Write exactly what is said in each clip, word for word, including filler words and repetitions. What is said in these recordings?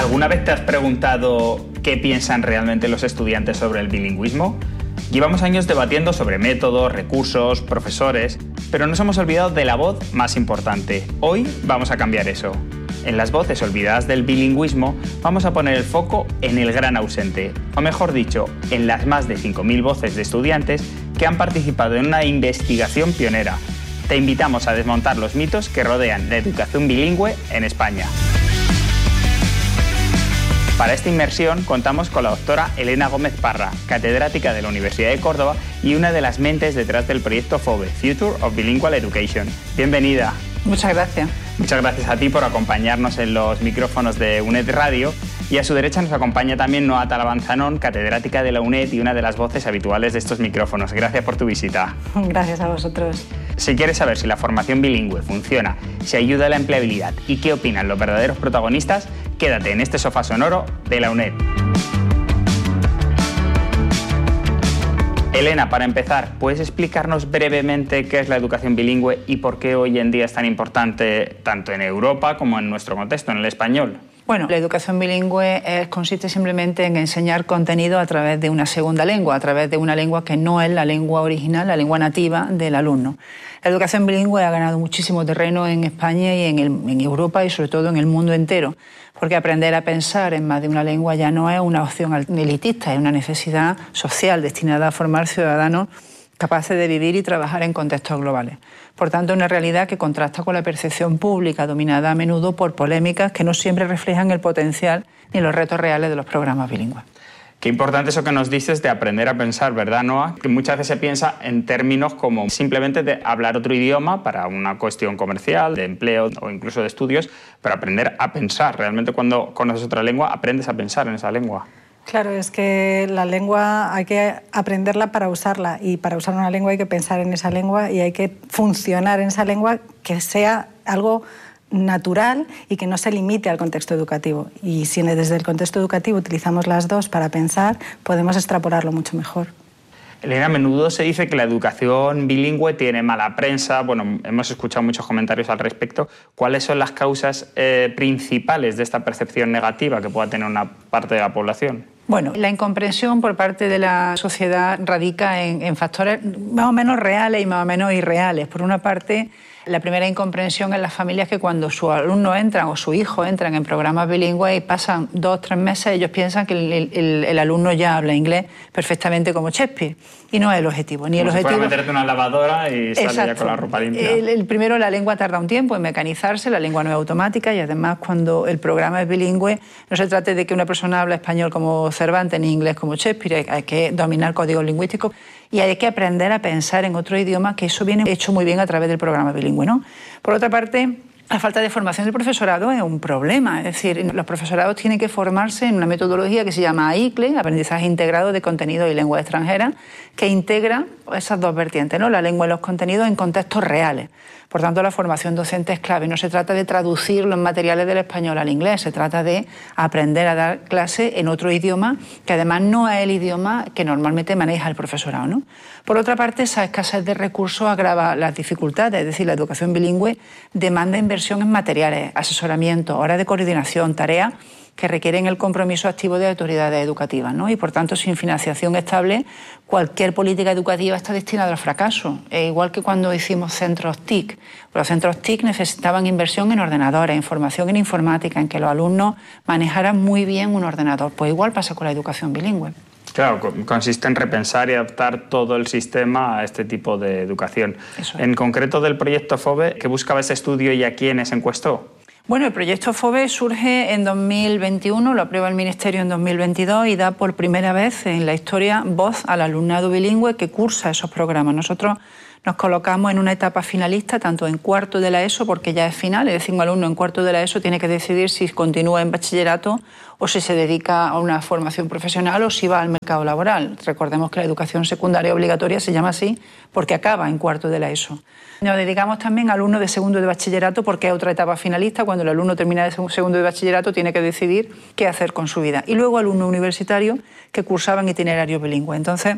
¿Alguna vez te has preguntado qué piensan realmente los estudiantes sobre el bilingüismo? Llevamos años debatiendo sobre métodos, recursos, profesores, pero nos hemos olvidado de la voz más importante. Hoy vamos a cambiar eso. En las voces olvidadas del bilingüismo vamos a poner el foco en el gran ausente, o mejor dicho, en las más de cinco mil voces de estudiantes que han participado en una investigación pionera. Te invitamos a desmontar los mitos que rodean la educación bilingüe en España. Para esta inmersión contamos con la doctora Elena Gómez Parra, catedrática de la Universidad de Córdoba y una de las mentes detrás del proyecto FOBE, Future of Bilingual Education. Bienvenida. Muchas gracias. Muchas gracias a ti por acompañarnos en los micrófonos de UNED Radio. Y a su derecha nos acompaña también Noa Talabanzanón, catedrática de la UNED y una de las voces habituales de estos micrófonos. Gracias por tu visita. Gracias a vosotros. Si quieres saber si la formación bilingüe funciona, si ayuda a la empleabilidad y qué opinan los verdaderos protagonistas, quédate en este sofá sonoro de la UNED. Elena, para empezar, ¿puedes explicarnos brevemente qué es la educación bilingüe y por qué hoy en día es tan importante tanto en Europa como en nuestro contexto, en el español? Bueno, la educación bilingüe es, consiste simplemente en enseñar contenido a través de una segunda lengua, a través de una lengua que no es la lengua original, la lengua nativa del alumno. La educación bilingüe ha ganado muchísimo terreno en España y en, el, en Europa y sobre todo en el mundo entero, porque aprender a pensar en más de una lengua ya no es una opción elitista, es una necesidad social destinada a formar ciudadanos capaces de vivir y trabajar en contextos globales. Por tanto, es una realidad que contrasta con la percepción pública, dominada a menudo por polémicas que no siempre reflejan el potencial ni los retos reales de los programas bilingües. Qué importante eso que nos dices de aprender a pensar, ¿verdad, Noa? Que muchas veces se piensa en términos como simplemente de hablar otro idioma para una cuestión comercial, de empleo o incluso de estudios, pero aprender a pensar. Realmente cuando conoces otra lengua, aprendes a pensar en esa lengua. Claro, es que la lengua hay que aprenderla para usarla y para usar una lengua hay que pensar en esa lengua y hay que funcionar en esa lengua que sea algo natural y que no se limite al contexto educativo. Y si desde el contexto educativo utilizamos las dos para pensar, podemos extrapolarlo mucho mejor. Elena, a menudo se dice que la educación bilingüe tiene mala prensa. Bueno, hemos escuchado muchos comentarios al respecto. ¿Cuáles son las causas eh, principales de esta percepción negativa que pueda tener una parte de la población? Bueno, la incomprensión por parte de la sociedad radica en, en factores más o menos reales y más o menos irreales. Por una parte, la primera incomprensión en las familias que cuando sus alumnos entran o sus hijos entran en programas bilingües y pasan dos o tres meses, ellos piensan que el, el, el alumno ya habla inglés perfectamente como Shakespeare. Y no es el objetivo. Ni como el si objetivo... fuera meterte una lavadora y sale Exacto. ya con la ropa limpia. El, el primero, la lengua tarda un tiempo en mecanizarse, la lengua no es automática y además cuando el programa es bilingüe no se trata de que una persona habla español como Cervantes ni inglés como Shakespeare, hay que dominar códigos lingüísticos y hay que aprender a pensar en otro idioma, que eso viene hecho muy bien a través del programa bilingüe, ¿no? Por otra parte, la falta de formación del profesorado es un problema. Es decir, los profesorados tienen que formarse en una metodología que se llama A I C L E, Aprendizaje Integrado de Contenidos y Lenguas Extranjeras, que integra esas dos vertientes, ¿no? La lengua y los contenidos en contextos reales. Por tanto, la formación docente es clave. No se trata de traducir los materiales del español al inglés, se trata de aprender a dar clase en otro idioma, que además no es el idioma que normalmente maneja el profesorado, ¿no? Por otra parte, esa escasez de recursos agrava las dificultades, es decir, la educación bilingüe demanda inversión en materiales, asesoramiento, horas de coordinación, tareas que requieren el compromiso activo de autoridades educativas, ¿no? Y por tanto, sin financiación estable, cualquier política educativa está destinada al fracaso. E igual que cuando hicimos centros T I C. Los centros T I C necesitaban inversión en ordenadores, información en informática, en que los alumnos manejaran muy bien un ordenador. Pues igual pasa con la educación bilingüe. Claro, consiste en repensar y adaptar todo el sistema a este tipo de educación. Eso es. En concreto del proyecto FOBE, ¿qué buscaba ese estudio y a quiénes encuestó? Bueno, el proyecto FOBE surge en dos mil veintiuno, lo aprueba el Ministerio en dos mil veintidós y da por primera vez en la historia voz al alumnado bilingüe que cursa esos programas. Nosotros nos colocamos en una etapa finalista, tanto en cuarto de la ESO, porque ya es final, es decir, un alumno en cuarto de la ESO tiene que decidir si continúa en bachillerato o si se dedica a una formación profesional o si va al mercado laboral. Recordemos que la educación secundaria obligatoria se llama así porque acaba en cuarto de la ESO. Nos dedicamos también a alumnos de segundo de bachillerato porque es otra etapa finalista. Cuando el alumno termina de segundo de bachillerato tiene que decidir qué hacer con su vida. Y luego alumnos universitarios que cursaban itinerarios bilingües. Entonces,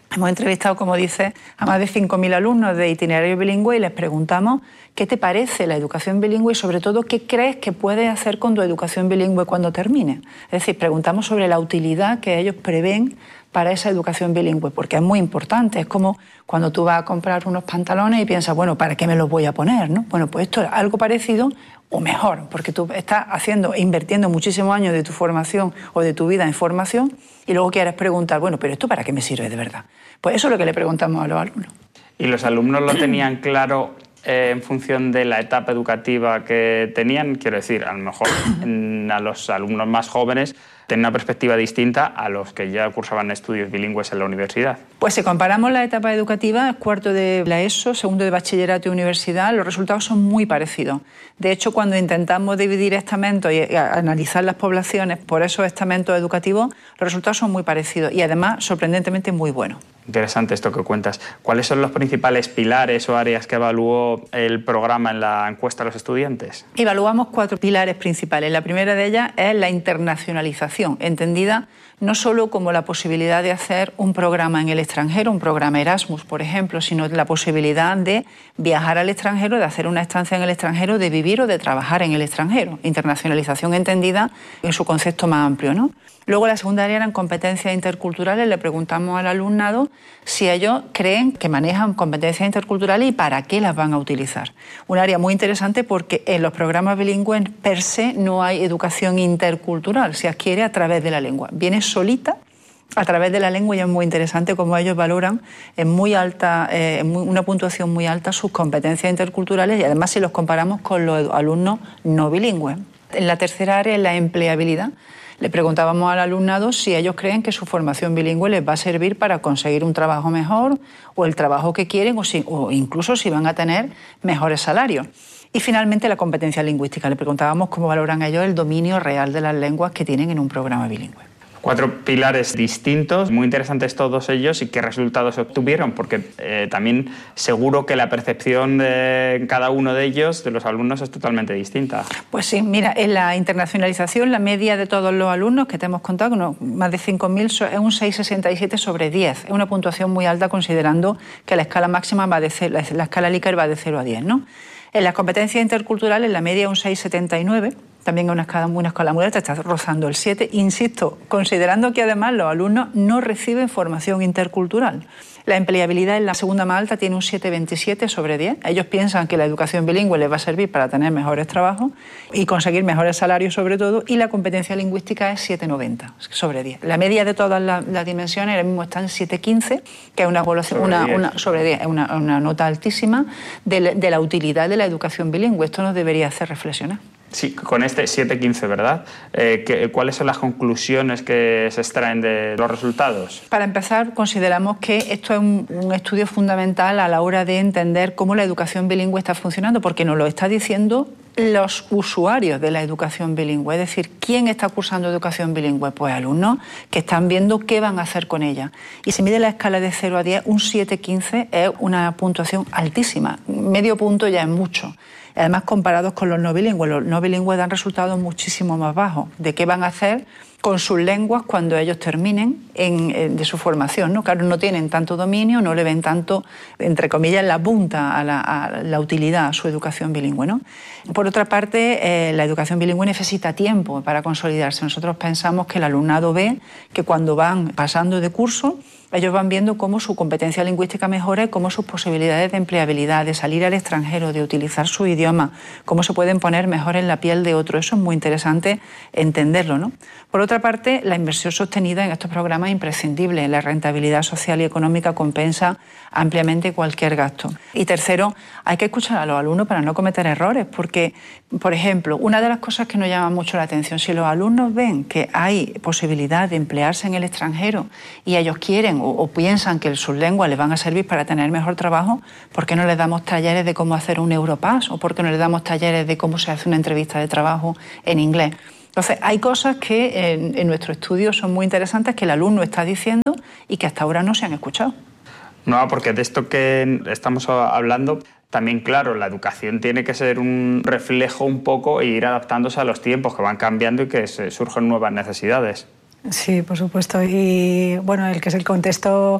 Hemos entrevistado, como dice, a más de cinco mil alumnos de itinerario bilingüe y les preguntamos qué te parece la educación bilingüe y, sobre todo, qué crees que puedes hacer con tu educación bilingüe cuando termine. Es decir, preguntamos sobre la utilidad que ellos prevén para esa educación bilingüe, porque es muy importante. Es como cuando tú vas a comprar unos pantalones y piensas, bueno, ¿para qué me los voy a poner, ¿no? Bueno, pues esto es algo parecido o mejor, porque tú estás haciendo, invirtiendo muchísimos años de tu formación o de tu vida en formación y luego quieres preguntar, bueno, ¿pero esto para qué me sirve de verdad? Pues eso es lo que le preguntamos a los alumnos. ¿Y los alumnos lo tenían claro eh, en función de la etapa educativa que tenían? Quiero decir, a lo mejor en, a los alumnos más jóvenes tienen una perspectiva distinta a los que ya cursaban estudios bilingües en la universidad. Pues si comparamos la etapa educativa, cuarto de la ESO, segundo de bachillerato y universidad, los resultados son muy parecidos. De hecho, cuando intentamos dividir estamentos y analizar las poblaciones por esos estamentos educativos, los resultados son muy parecidos y además sorprendentemente muy buenos. Interesante esto que cuentas. ¿Cuáles son los principales pilares o áreas que evaluó el programa en la encuesta a los estudiantes? Evaluamos cuatro pilares principales. La primera de ellas es la internacionalización, entendida no solo como la posibilidad de hacer un programa en el extranjero, un programa Erasmus, por ejemplo, sino la posibilidad de viajar al extranjero, de hacer una estancia en el extranjero, de vivir o de trabajar en el extranjero. Internacionalización entendida en su concepto más amplio, ¿no? Luego la segunda área eran competencias interculturales. Le preguntamos al alumnado si ellos creen que manejan competencias interculturales y para qué las van a utilizar. Un área muy interesante porque en los programas bilingües per se no hay educación intercultural, se adquiere a través de la lengua. Viene solita a través de la lengua y es muy interesante cómo ellos valoran en muy alta, eh, en muy, una puntuación muy alta sus competencias interculturales y además si los comparamos con los alumnos no bilingües. En la tercera área es la empleabilidad. Le preguntábamos al alumnado si ellos creen que su formación bilingüe les va a servir para conseguir un trabajo mejor o el trabajo que quieren o, si, o incluso si van a tener mejores salarios. Y finalmente la competencia lingüística. Le preguntábamos cómo valoran ellos el dominio real de las lenguas que tienen en un programa bilingüe. Cuatro pilares distintos, muy interesantes todos ellos. ¿Y qué resultados obtuvieron? Porque eh, también seguro que la percepción de cada uno de ellos, de los alumnos, es totalmente distinta. Pues sí, mira, en la internacionalización, la media de todos los alumnos que te hemos contado, no, más de cinco mil, es un seis coma sesenta y siete sobre diez. Es una puntuación muy alta considerando que la escala máxima va de cero, la escala Likert va de cero a diez, ¿no? En las competencias interculturales, la media es un seis coma setenta y nueve. También es una escala, una escala muy alta, está rozando el siete. Insisto, considerando que además los alumnos no reciben formación intercultural. La empleabilidad en la segunda más alta tiene un siete coma veintisiete sobre diez. Ellos piensan que la educación bilingüe les va a servir para tener mejores trabajos y conseguir mejores salarios sobre todo. Y la competencia lingüística es siete coma noventa sobre diez. La media de todas las, las dimensiones ahora mismo está en siete coma quince, que es una evaluación una, una, sobre diez, es una, una nota altísima de, de la utilidad de la educación bilingüe. Esto nos debería hacer reflexionar. Sí, con este siete quince, ¿verdad? Eh, ¿qué, ¿Cuáles son las conclusiones que se extraen de los resultados? Para empezar, consideramos que esto es un, un estudio fundamental a la hora de entender cómo la educación bilingüe está funcionando, porque nos lo está diciendo los usuarios de la educación bilingüe. Es decir, ¿quién está cursando educación bilingüe? Pues alumnos que están viendo qué van a hacer con ella. Y si mide la escala de cero a diez, un siete coma quince es una puntuación altísima. Medio punto ya es mucho. Además, comparados con los no bilingües, los no bilingües dan resultados muchísimo más bajos. ¿De qué van a hacer con sus lenguas cuando ellos terminen en, en, de su formación, ¿no? Claro, no tienen tanto dominio, no le ven tanto, entre comillas, la punta a la, a la utilidad a su educación bilingüe, ¿no? Por otra parte, eh, la educación bilingüe necesita tiempo para consolidarse. Nosotros pensamos que el alumnado ve que cuando van pasando de curso, ellos van viendo cómo su competencia lingüística mejora y cómo sus posibilidades de empleabilidad, de salir al extranjero, de utilizar su idioma, cómo se pueden poner mejor en la piel de otro. Eso es muy interesante entenderlo, ¿no? Por otra parte, la inversión sostenida en estos programas es imprescindible. La rentabilidad social y económica compensa ampliamente cualquier gasto. Y tercero, hay que escuchar a los alumnos para no cometer errores, porque, por ejemplo, una de las cosas que nos llama mucho la atención, si los alumnos ven que hay posibilidad de emplearse en el extranjero y ellos quieren o, o piensan que sus lenguas les van a servir para tener mejor trabajo, ¿por qué no les damos talleres de cómo hacer un Europass? ¿O por qué no les damos talleres de cómo se hace una entrevista de trabajo en inglés? Entonces, hay cosas que en, en nuestro estudio son muy interesantes que el alumno está diciendo y que hasta ahora no se han escuchado. No, porque de esto que estamos hablando, también, claro, la educación tiene que ser un reflejo un poco e ir adaptándose a los tiempos que van cambiando y que se surgen nuevas necesidades. Sí, por supuesto. Y bueno, el que es el contexto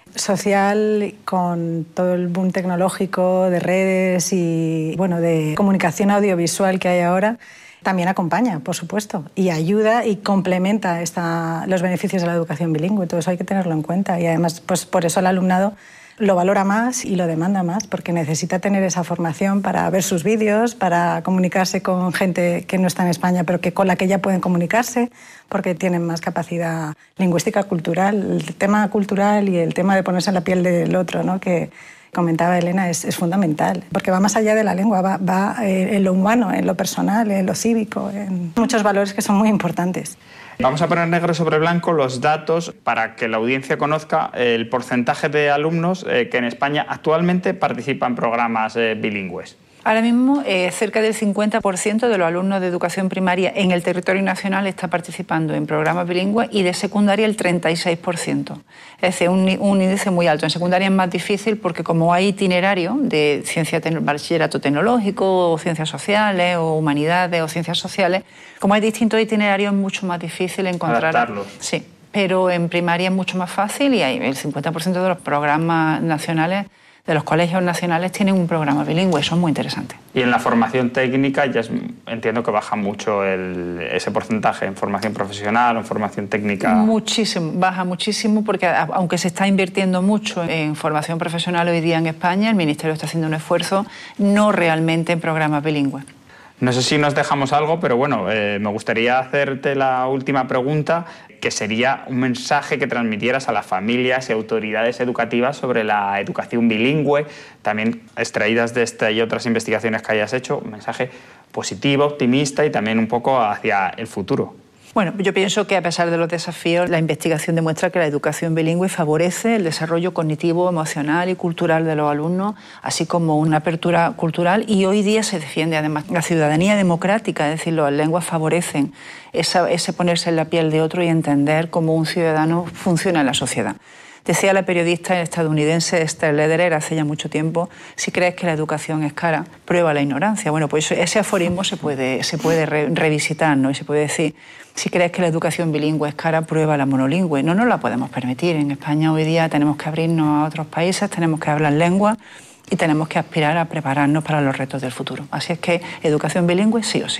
social, con todo el boom tecnológico de redes y bueno, de comunicación audiovisual que hay ahora, también acompaña, por supuesto, y ayuda y complementa esta, los beneficios de la educación bilingüe. Todo eso hay que tenerlo en cuenta y además pues, por eso el alumnado lo valora más y lo demanda más, porque necesita tener esa formación para ver sus vídeos, para comunicarse con gente que no está en España, pero que con la que ya pueden comunicarse, porque tienen más capacidad lingüística, cultural. El tema cultural y el tema de ponerse en la piel del otro, ¿no?, que comentaba Elena, es, es fundamental, porque va más allá de la lengua, va, va en lo humano, en lo personal, en lo cívico, en muchos valores que son muy importantes. Vamos a poner negro sobre blanco los datos para que la audiencia conozca el porcentaje de alumnos eh, que en España actualmente participan en programas eh, bilingües. Ahora mismo, eh, cerca del cincuenta por ciento de los alumnos de educación primaria en el territorio nacional está participando en programas bilingües y de secundaria el treinta y seis por ciento. Es decir, un, un índice muy alto. En secundaria es más difícil porque como hay itinerario de ciencia, bachillerato tecnológico, o ciencias sociales, o humanidades, o ciencias sociales, como hay distintos itinerarios es mucho más difícil encontrar... Adaptarlos. Sí, pero en primaria es mucho más fácil y hay el cincuenta por ciento de los programas nacionales, de los colegios nacionales, tienen un programa bilingüe, eso es muy interesante. Y en la formación técnica ya es, entiendo que baja mucho el, ese porcentaje en formación profesional o en formación técnica. Muchísimo, baja muchísimo porque aunque se está invirtiendo mucho en formación profesional hoy día en España, el Ministerio está haciendo un esfuerzo, no realmente en programas bilingües. No sé si nos dejamos algo, pero bueno, eh, me gustaría hacerte la última pregunta, que sería un mensaje que transmitieras a las familias y autoridades educativas sobre la educación bilingüe, también extraídas de esta y otras investigaciones que hayas hecho, un mensaje positivo, optimista y también un poco hacia el futuro. Bueno, yo pienso que a pesar de los desafíos, la investigación demuestra que la educación bilingüe favorece el desarrollo cognitivo, emocional y cultural de los alumnos, así como una apertura cultural, y hoy día se defiende además la ciudadanía democrática, es decir, las lenguas favorecen esa, ese ponerse en la piel de otro y entender cómo un ciudadano funciona en la sociedad. Decía la periodista estadounidense Esther Lederer hace ya mucho tiempo, si crees que la educación es cara, prueba la ignorancia. Bueno, pues ese aforismo se puede, se puede re, revisitar, ¿no? Y se puede decir, si crees que la educación bilingüe es cara, prueba la monolingüe. No nos la podemos permitir. En España hoy día tenemos que abrirnos a otros países, tenemos que hablar lenguas y tenemos que aspirar a prepararnos para los retos del futuro. Así es que educación bilingüe sí o sí.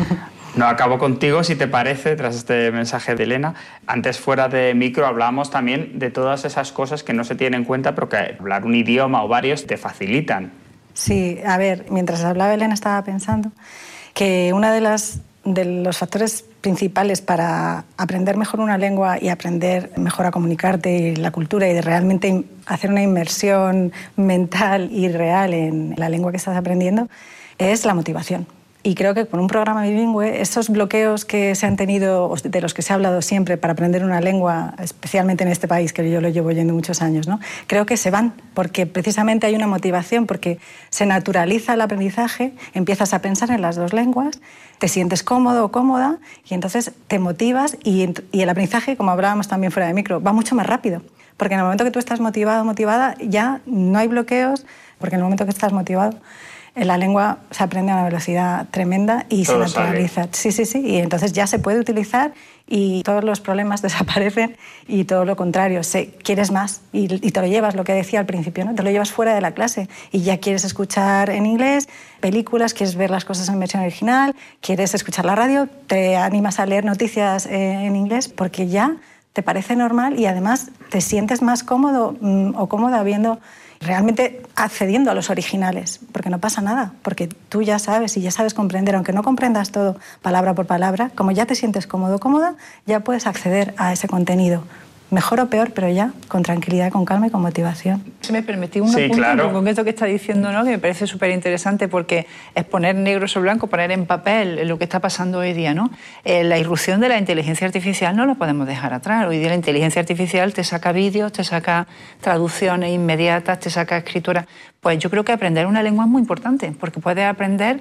No acabo contigo, si te parece, tras este mensaje de Elena. Antes, fuera de micro, hablábamos también de todas esas cosas que no se tienen en cuenta, pero que hablar un idioma o varios te facilitan. Sí, a ver, mientras hablaba Elena estaba pensando que uno de, las, de los factores principales para aprender mejor una lengua y aprender mejor a comunicarte y la cultura y de realmente hacer una inmersión mental y real en la lengua que estás aprendiendo es la motivación. Y creo que con un programa bilingüe, esos bloqueos que se han tenido, de los que se ha hablado siempre para aprender una lengua, especialmente en este país, que yo lo llevo oyendo muchos años, ¿no?, creo que se van, porque precisamente hay una motivación, porque se naturaliza el aprendizaje, empiezas a pensar en las dos lenguas, te sientes cómodo o cómoda y entonces te motivas y, y el aprendizaje, como hablábamos también fuera de micro, va mucho más rápido. Porque en el momento que tú estás motivado o motivada, ya no hay bloqueos, porque en el momento que estás motivado, la lengua se aprende a una velocidad tremenda y todo se naturaliza. Sale. Sí, sí, sí. Y entonces ya se puede utilizar y todos los problemas desaparecen y todo lo contrario. Se, quieres más y, y te lo llevas, lo que decía al principio, ¿no? Te lo llevas fuera de la clase y ya quieres escuchar en inglés películas, quieres ver las cosas en versión original, quieres escuchar la radio, te animas a leer noticias eh, en inglés porque ya te parece normal y además te sientes más cómodo mmm, o cómoda viendo... realmente accediendo a los originales, porque no pasa nada, porque tú ya sabes y ya sabes comprender, aunque no comprendas todo palabra por palabra, como ya te sientes cómodo o cómoda, ya puedes acceder a ese contenido. Mejor o peor, pero ya con tranquilidad, con calma y con motivación. Si me permitís un sí, apunte claro. con esto que está diciendo, ¿no?, que me parece súper interesante porque es poner negro sobre blanco, poner en papel lo que está pasando hoy día, ¿no? Eh, la irrupción de la inteligencia artificial no la podemos dejar atrás. Hoy día la inteligencia artificial te saca vídeos, te saca traducciones inmediatas, te saca escritura. Pues yo creo que aprender una lengua es muy importante porque puedes aprender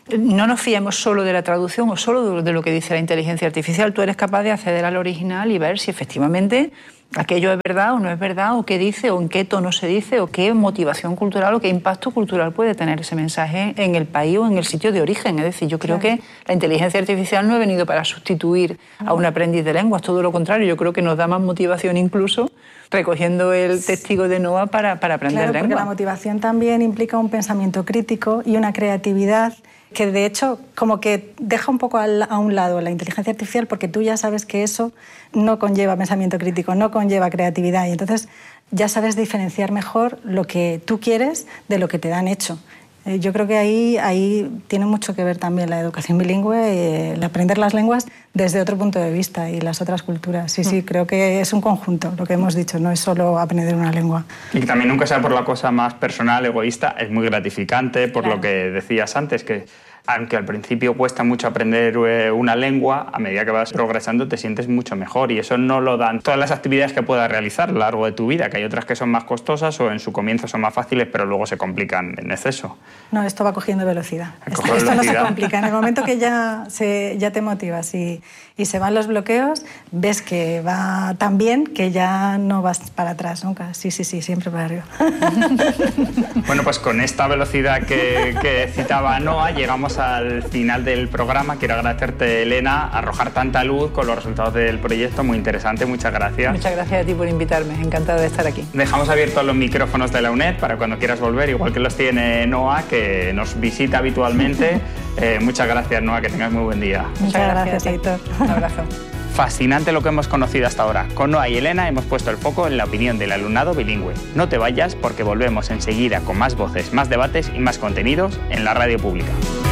no nos fiemos solo de la traducción o solo de lo que dice la inteligencia artificial. Tú eres capaz de acceder al original y ver si efectivamente aquello es verdad o no es verdad, o qué dice, o en qué tono se dice, o qué motivación cultural o qué impacto cultural puede tener ese mensaje en el país o en el sitio de origen. Es decir, yo creo claro. que la inteligencia artificial no ha venido para sustituir a un aprendiz de lenguas, todo lo contrario, yo creo que nos da más motivación incluso recogiendo el testigo de Noa para, para aprender claro, lengua. Porque la motivación también implica un pensamiento crítico y una creatividad que de hecho como que deja un poco a un lado la inteligencia artificial, porque tú ya sabes que eso no conlleva pensamiento crítico, no conlleva creatividad, y entonces ya sabes diferenciar mejor lo que tú quieres de lo que te dan hecho. Yo creo que ahí, ahí tiene mucho que ver también la educación bilingüe, el aprender las lenguas desde otro punto de vista y las otras culturas. Sí, sí, creo que es un conjunto, lo que hemos dicho, no es solo aprender una lengua. Y también, nunca sea por la cosa más personal, egoísta, es muy gratificante por claro. lo que decías antes, que aunque al principio cuesta mucho aprender una lengua, a medida que vas progresando te sientes mucho mejor, y eso no lo dan todas las actividades que puedas realizar a lo largo de tu vida, que hay otras que son más costosas o en su comienzo son más fáciles, pero luego se complican en exceso. No, esto va cogiendo velocidad. Esto, velocidad. esto no se complica. En el momento que ya, se, ya te motivas y, y se van los bloqueos, ves que va tan bien que ya no vas para atrás nunca. Sí, sí, sí, siempre para arriba. Bueno, pues con esta velocidad que, que citaba Noa, llegamos al final del programa. Quiero agradecerte, Elena, arrojar tanta luz con los resultados del proyecto. Muy interesante, muchas gracias. Muchas gracias a ti por invitarme, encantada de estar aquí. Dejamos abiertos los micrófonos de la UNED para cuando quieras volver, igual que los tiene Noa, que nos visita habitualmente. Eh, muchas gracias, Noa, que tengas muy buen día. Muchas, muchas gracias, gracias Héctor. Un abrazo. Fascinante lo que hemos conocido hasta ahora. Con Noa y Elena hemos puesto el foco en la opinión del alumnado bilingüe. No te vayas, porque volvemos enseguida con más voces, más debates y más contenidos en la radio pública.